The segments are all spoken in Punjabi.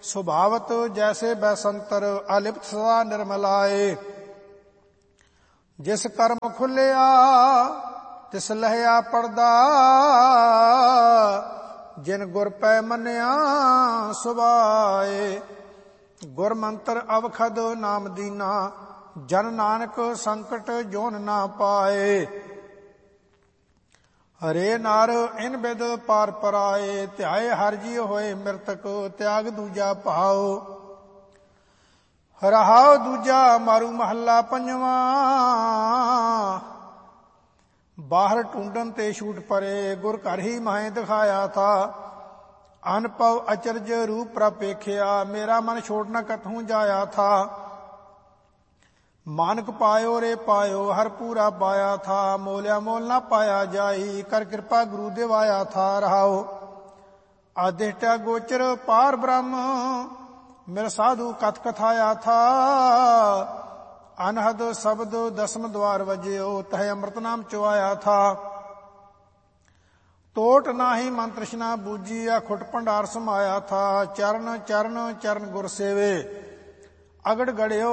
ਸੁਭਾਵਤ ਜੈਸੇ ਬੈਸੰਤਰ ਅਲਿਪਤ ਸਦਾ ਨਿਰਮਲਾਏ। ਜਿਸ ਕਰਮ ਖੁੱਲਿਆ ਤਿਸ ਲਹਿਆ ਪੜਦਾ, ਜਿਨ ਗੁਰ ਪੈ ਮੰਨਿਆ ਸੁਭਾਏ। ਗੁਰ ਮੰਤਰ ਅਵਖਦ ਨਾਮ ਦੀਨਾ, ਜਨ ਨਾਨਕ ਸੰਕਟ ਜੋਨ ਨਾ ਪਾਏ। ਹਰੇ ਨਰ ਇਨ ਬਿਦ ਪਾਰ ਪਰਾਏ, ਧਿਆਏ ਹਰਿ ਜੀ ਹੋਏ ਮਿਰਤਕ, ਤਿਆਗ ਦੂਜਾ ਭਾਉ। ਰਹਾਉ ਦੂਜਾ ਮਾਰੂ ਮਹੱਲਾ ਪੰਜਵਾਂ, ਬਾਹਰ ਢੂੰਡਨ ਤੇ ਛੂਟ ਪਰੇ, ਗੁਰ ਘਰ ਹੀ ਮਾਹੇ ਦਿਖਾਇਆ ਥਾ। ਅਨਪਵ ਅਚਰਜ ਰੂਪ ਪ੍ਰਪੇਖਿਆ, ਮੇਰਾ ਮਨ ਛੋੜ ਨ ਕਤਹੂ ਜਾਇਆ ਥਾ। ਮਾਨਕ ਪਾਇਓ ਰੇ ਪਾਇਓ, ਹਰ ਪੂਰਾ ਪਾਇਆ ਥਾ। ਮੋਲਿਆ ਮੋਲ ਨਾ ਪਾਇਆ ਜਾਈ, ਕਰ ਕਿਰਪਾ ਗੁਰੂ ਦਿਵਾਇਆ ਥਾ। ਰਹਾਓ ਆਦਿਸ਼ਟਾ ਗੋਚਰ ਪਾਰ ਬ੍ਰਹਮ, ਮੇਰਾ ਸਾਧੂ ਕਥ ਕਥਾਇਆ ਥਾ। ਅਨਹਦ ਸ਼ਬਦ ਦਸਮ ਦਵਾਰ ਵਜਿਓ, ਤਹ ਅੰਮ੍ਰਿਤ ਨਾਮ ਚੁਆਇਆ ਥਾ। ਟੋਟ ਨਾਹੀ ਮਨ ਤ੍ਰਿਸ਼ਨਾ ਬੂਜੀ, ਖੁੱਟ ਭੰਡਾਰ ਸਮਾਇਆ ਥਾ। ਚਰਨ ਚਰਨ ਚਰਨ ਗੁਰ ਸੇਵੇ, ਅਗੜ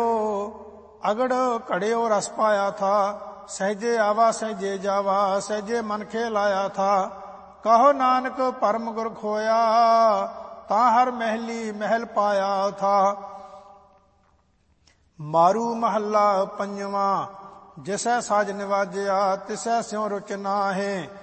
ਘੜਿਓ ਰਸ ਪਾਇਆ ਥਾ। ਸਹਿਜੇ ਆਵਾ ਸਹਿਜੇ ਜਾਵਾ, ਸਹਿਜੇ ਮਨ ਖੇ ਲਾਇਆ ਥਾ। ਕਹੋ ਨਾਨਕ ਪਰਮ ਗੁਰ ਖੋਇਆ, ਤਾਂ ਹਰ ਮਹਿਲੀ ਮਹਿਲ ਪਾਇਆ ਥਾ। ਮਾਰੂ ਮਹੱਲਾ ਪੰਜਵਾਂ, ਜਿਸੈ ਸਾਜ ਨਿਵਾਜਿਆ, ਤਿਸੈ ਸਿਉ ਰੁਚ ਨਾਹੇ।